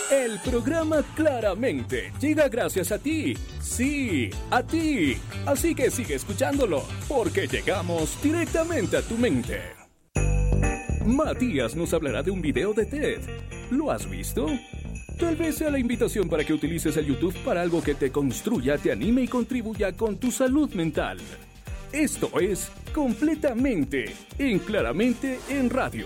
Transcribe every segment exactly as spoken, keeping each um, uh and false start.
El programa Claramente llega gracias a ti. Sí, a ti. Así que sigue escuchándolo, porque llegamos directamente a tu mente. Matías nos hablará de un video de TED. ¿Lo has visto? Tal vez sea la invitación para que utilices el YouTube para algo que te construya, te anime y contribuya con tu salud mental. Esto es Completamente en Claramente en Radio.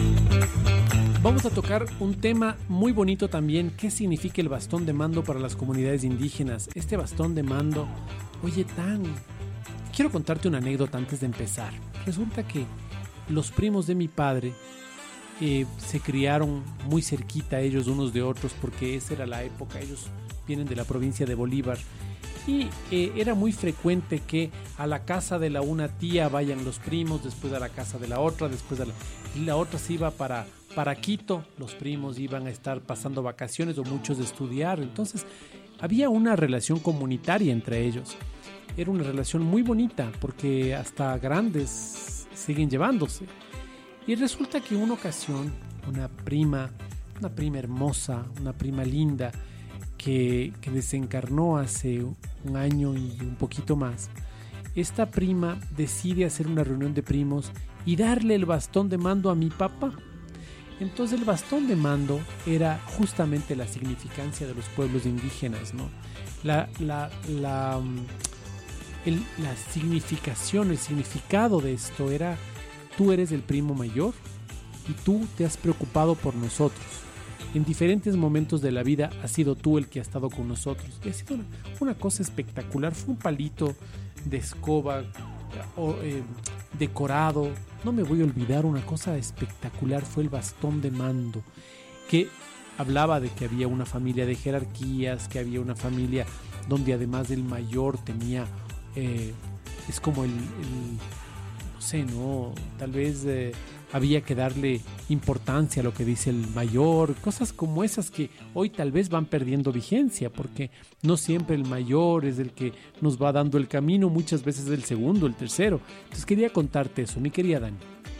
Vamos a tocar un tema muy bonito también. ¿Qué significa el bastón de mando para las comunidades indígenas? Este bastón de mando, oye, tan... Quiero contarte una anécdota antes de empezar. Resulta que los primos de mi padre eh, se criaron muy cerquita ellos unos de otros, porque esa era la época. Ellos vienen de la provincia de Bolívar. Y eh, era muy frecuente que a la casa de la una tía vayan los primos, después a la casa de la otra, después a la... Y la otra se iba para... Para Quito, los primos iban a estar pasando vacaciones o muchos de estudiar. Entonces, había una relación comunitaria entre ellos. Era una relación muy bonita porque hasta grandes siguen llevándose. Y resulta que en una ocasión, una prima, una prima hermosa, una prima linda, que, que desencarnó hace un año y un poquito más, esta prima decide hacer una reunión de primos y darle el bastón de mando a mi papá. Entonces el bastón de mando era justamente la significancia de los pueblos indígenas, ¿no? La, la, la, el, la significación, el significado de esto era: tú eres el primo mayor y tú te has preocupado por nosotros. En diferentes momentos de la vida has sido tú el que ha estado con nosotros. Y ha sido una, una cosa espectacular. Fue un palito de escoba o, eh, decorado. No me voy a olvidar, una cosa espectacular fue el bastón de mando, que hablaba de que había una familia de jerarquías, que había una familia donde además del mayor tenía, eh, es como el, el, no sé, no, tal vez eh, había que darle importancia a lo que dice el mayor, cosas como esas que hoy tal vez van perdiendo vigencia, porque no siempre el mayor es el que nos va dando el camino, muchas veces el segundo, el tercero. Entonces quería contarte eso, mi querida Dani.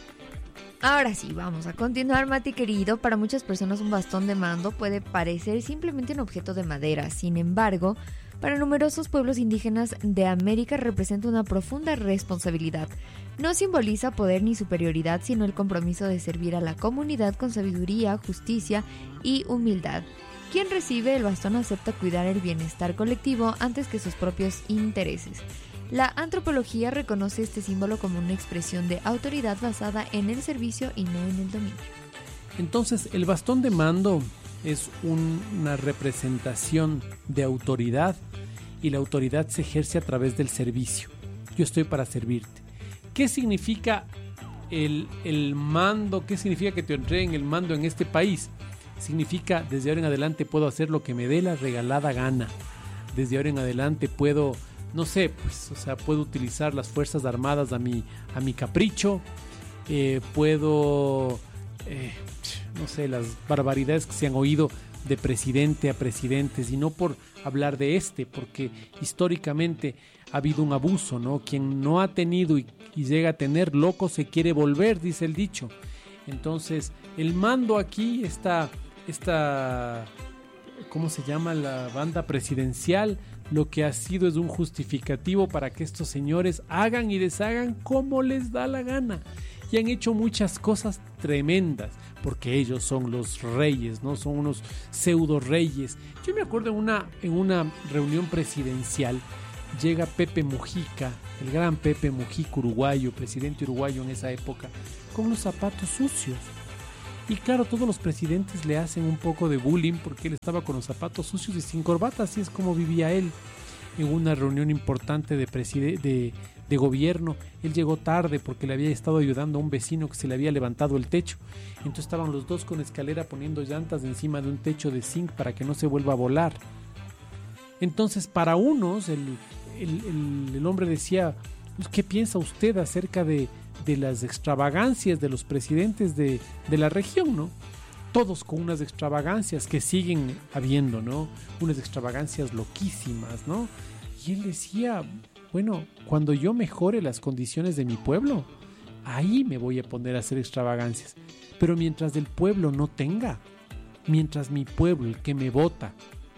Ahora sí, vamos a continuar, Mati querido. Para muchas personas un bastón de mando puede parecer simplemente un objeto de madera. Sin embargo, para numerosos pueblos indígenas de América representa una profunda responsabilidad. No simboliza poder ni superioridad, sino el compromiso de servir a la comunidad con sabiduría, justicia y humildad. Quien recibe el bastón acepta cuidar el bienestar colectivo antes que sus propios intereses. La antropología reconoce este símbolo como una expresión de autoridad basada en el servicio y no en el dominio. Entonces, el bastón de mando es un, una representación de autoridad, y la autoridad se ejerce a través del servicio. Yo estoy para servirte. ¿Qué significa el, el mando? ¿Qué significa que te entreguen el mando en este país? Significa, desde ahora en adelante puedo hacer lo que me dé la regalada gana. Desde ahora en adelante puedo, no sé, pues, o sea, puedo utilizar las fuerzas armadas a mi, a mi capricho. Eh, puedo, eh, no sé, las barbaridades que se han oído de presidente a presidentes, y no por hablar de este, porque históricamente ha habido un abuso, ¿no? Quien no ha tenido y, y llega a tener, loco se quiere volver, dice el dicho. Entonces, el mando aquí está, esta, ¿cómo se llama? La banda presidencial, lo que ha sido es un justificativo para que estos señores hagan y deshagan como les da la gana. Y han hecho muchas cosas tremendas, porque ellos son los reyes, ¿no? Son unos pseudo reyes. Yo me acuerdo en una, en una reunión presidencial, llega Pepe Mujica, el gran Pepe Mujica uruguayo, presidente uruguayo en esa época, con los zapatos sucios. Y claro, todos los presidentes le hacen un poco de bullying porque él estaba con los zapatos sucios y sin corbata, así es como vivía él. En una reunión importante de, preside- de, de gobierno, él llegó tarde porque le había estado ayudando a un vecino que se le había levantado el techo. Entonces estaban los dos con escalera poniendo llantas encima de un techo de zinc para que no se vuelva a volar. Entonces, para unos, el, el, el, el hombre decía: ¿qué piensa usted acerca de, de las extravagancias de los presidentes de, de la región, ¿no? Todos con unas extravagancias que siguen habiendo, ¿no? Unas extravagancias loquísimas, ¿no? Y él decía: bueno, cuando yo mejore las condiciones de mi pueblo, ahí me voy a poner a hacer extravagancias. Pero mientras el pueblo no tenga, mientras mi pueblo, el que me vota,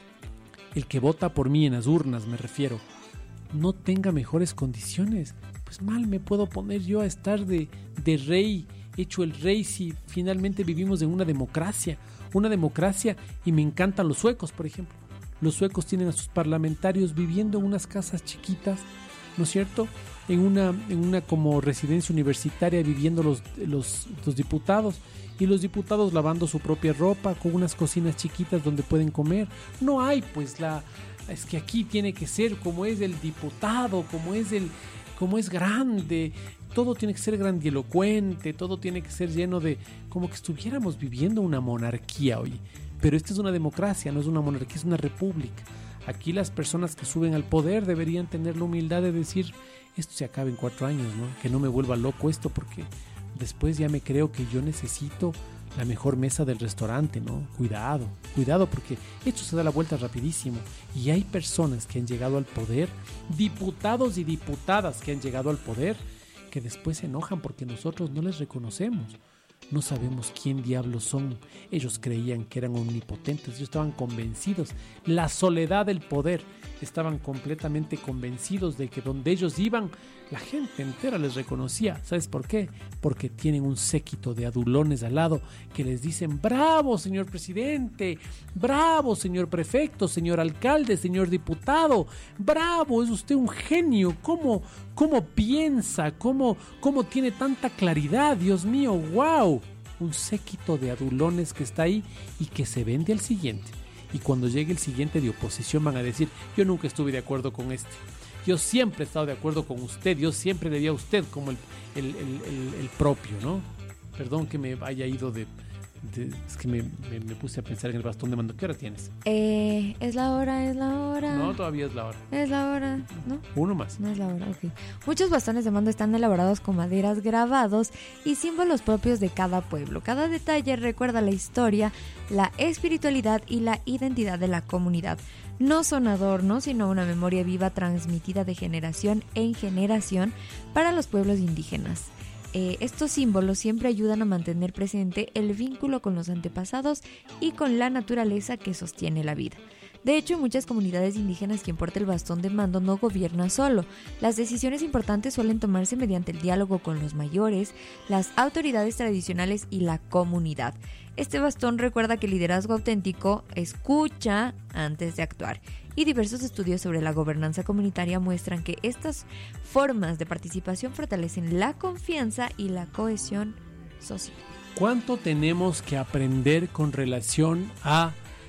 el que vota por mí en las urnas me refiero, no tenga mejores condiciones, pues mal me puedo poner yo a estar de, de rey, hecho el rey, si finalmente vivimos en una democracia, una democracia, y me encantan los suecos, por ejemplo. Los suecos tienen a sus parlamentarios viviendo en unas casas chiquitas, ¿no es cierto?, en una, en una como residencia universitaria viviendo los, los, los diputados, y los diputados lavando su propia ropa con unas cocinas chiquitas donde pueden comer. No hay pues la, es que aquí tiene que ser como es el diputado, como es el, como es grande, todo tiene que ser grandilocuente, todo tiene que ser lleno de, como que estuviéramos viviendo una monarquía hoy. Pero esta es una democracia, no es una monarquía, es una república. Aquí las personas que suben al poder deberían tener la humildad de decir, esto se acaba en cuatro años, ¿no? Que no me vuelva loco esto, porque después ya me creo que yo necesito la mejor mesa del restaurante, ¿no? Cuidado, cuidado, porque esto se da la vuelta rapidísimo. Y hay personas que han llegado al poder, diputados y diputadas que han llegado al poder, que después se enojan porque nosotros no les reconocemos. No sabemos quién diablos son. Ellos creían que eran omnipotentes, ellos estaban convencidos. La soledad del poder, estaban completamente convencidos de que donde ellos iban, la gente entera les reconocía. ¿Sabes por qué? Porque tienen un séquito de adulones al lado que les dicen, bravo señor presidente, bravo señor prefecto, señor alcalde, señor diputado, bravo, es usted un genio, ¿cómo, cómo piensa? ¿Cómo, cómo tiene tanta claridad? Dios mío, wow. Un séquito de adulones que está ahí y que se vende al siguiente. Y cuando llegue el siguiente de oposición van a decir, yo nunca estuve de acuerdo con este. Yo siempre he estado de acuerdo con usted, yo siempre le di a usted como el, el, el, el, el propio, ¿no? Perdón que me haya ido de... de es que me, me, me puse a pensar en el bastón de mando. ¿Qué hora tienes? Eh, es la hora, es la hora. No, todavía es la hora. Es la hora, ¿no? Uno más. No es la hora, ok. Muchos bastones de mando están elaborados con maderas, grabados y símbolos propios de cada pueblo. Cada detalle recuerda la historia, la espiritualidad y la identidad de la comunidad. No son adornos, sino una memoria viva transmitida de generación en generación para los pueblos indígenas. Eh, estos símbolos siempre ayudan a mantener presente el vínculo con los antepasados y con la naturaleza que sostiene la vida. De hecho, en muchas comunidades indígenas quien porta el bastón de mando no gobierna solo. Las decisiones importantes suelen tomarse mediante el diálogo con los mayores, las autoridades tradicionales y la comunidad. Este bastón recuerda que el liderazgo auténtico escucha antes de actuar. Y diversos estudios sobre la gobernanza comunitaria muestran que estas formas de participación fortalecen la confianza y la cohesión social. ¿Cuánto tenemos que aprender con relación a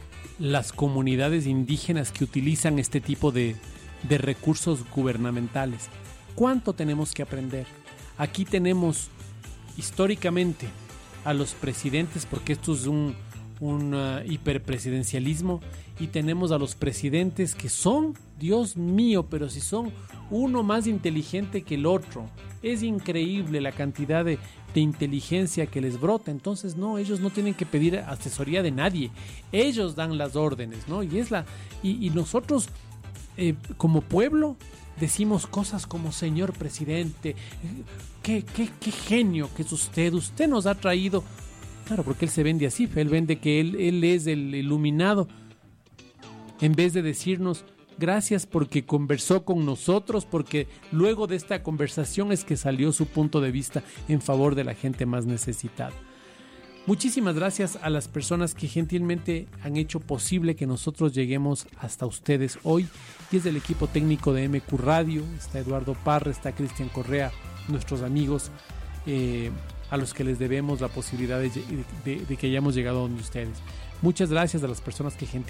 las comunidades indígenas que utilizan este tipo de, de recursos gubernamentales? ¿Cuánto tenemos que aprender? Aquí tenemos históricamente a los presidentes, porque esto es un, un uh, hiperpresidencialismo, y tenemos a los presidentes que son, Dios mío, pero si son uno más inteligente que el otro. Es increíble la cantidad de, de inteligencia que les brota. Entonces no, ellos no tienen que pedir asesoría de nadie, ellos dan las órdenes, ¿no? Y es la y, y nosotros eh, como pueblo decimos cosas como, señor presidente, qué, qué, qué genio que es usted, usted nos ha traído. Claro, porque él se vende así, él vende que él, él es el iluminado, en vez de decirnos gracias porque conversó con nosotros, porque luego de esta conversación es que salió su punto de vista en favor de la gente más necesitada. Muchísimas gracias a las personas que gentilmente han hecho posible que nosotros lleguemos hasta ustedes hoy. Y es del equipo técnico de M Q Radio, está Eduardo Parra, está Cristian Correa, nuestros amigos eh, a los que les debemos la posibilidad de, de, de que hayamos llegado donde ustedes. Muchas gracias a las personas que gentilmente